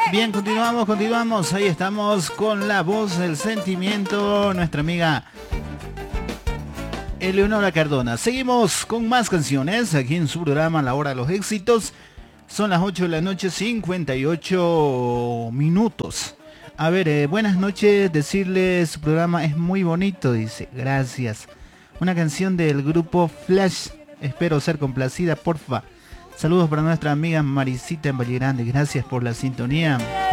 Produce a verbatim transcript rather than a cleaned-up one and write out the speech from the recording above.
Bien, continuamos, continuamos. Ahí estamos con la voz del sentimiento, nuestra amiga Eleonora Cardona. Seguimos con más canciones aquí en su programa La Hora de los Éxitos. Son las ocho de la noche, cincuenta y ocho minutos. A ver, eh, buenas noches. Decirle, su programa es muy bonito, dice. Gracias. Una canción del grupo Flash. Espero ser complacida, porfa. Saludos para nuestra amiga Marisita en Valle Grande. Gracias por la sintonía.